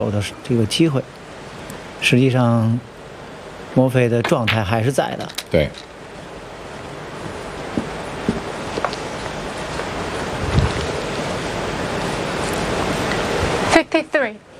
有的这个机会，实际上，墨菲的状态还是在的。 对。 53.